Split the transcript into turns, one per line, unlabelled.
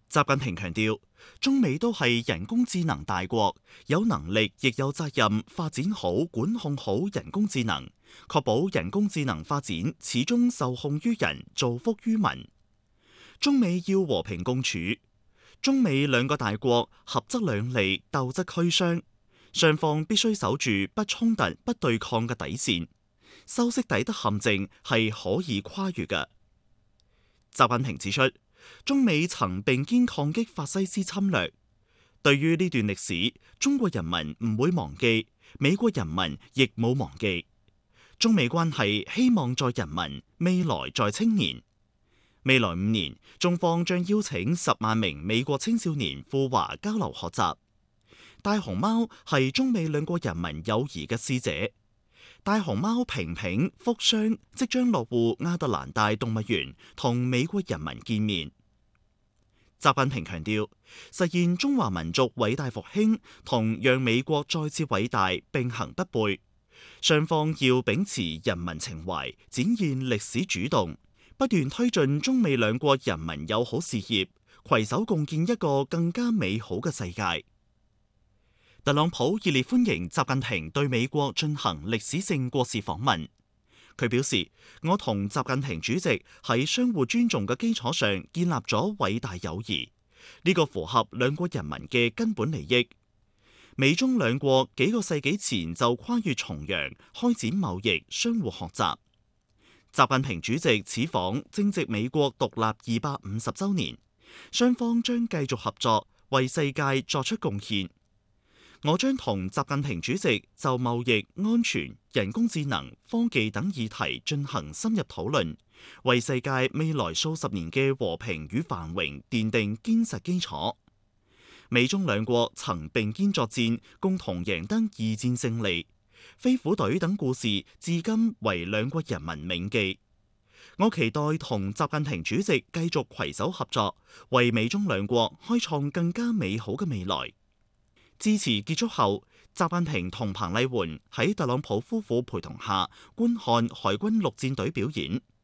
習近平強調，中美都係人工智能大國，有能力亦有責任發展好、管控好人工智能，確保人工智能發展始終受控於人，造福於民。中美要和平共處，中美兩個大國合則兩利，鬥則俱傷，雙方必須守住不衝突、不對抗嘅底線，修昔底德陷阱係可以跨越嘅。習近平指出，中美曾並肩抗擊法西斯侵略，對於呢段歷史，中國人民唔會忘記，美國人民亦冇忘記。中美關係希望在人民，未來在青年。未來5年，中方將邀請10萬名美國青少年赴華交流學習。大熊貓係中美兩國人民友誼嘅使者。大熊貓平平、福雙即將落戶亞特蘭大動物園，同美國人民見面。習近平強調，實現中華民族偉大復興同讓美國再次偉大並行不悖，雙方要秉持人民情懷，展現歷史主動，不斷推進中美兩國人民友好事業，攜手共建一個更加美好嘅世界。特朗普熱烈歡迎習近平對美國進行歷史性國事訪問。佢表示，我同習近平主席喺相互尊重嘅基礎上建立咗偉大友誼，呢個符合兩國人民嘅根本利益。美中兩國幾個世紀前就跨越重洋開展貿易，相互學習。習近平主席此訪正值美國獨立250週年，雙方將繼續合作，為世界作出貢獻。我將同習近平主席就貿易、安全、人工智能、科技等議題進行深入討論，為世界未來數十年嘅和平與繁榮奠定堅實基礎。美中兩國曾並肩作戰，共同贏得二戰勝利，飛虎隊等故事至今為兩國人民銘記。我期待同習近平主席繼續攜手合作，為美中兩國開創更加美好嘅未來。致辭結束後，習近平同彭麗媛喺特朗普夫婦陪同下觀看海軍陸戰隊表演。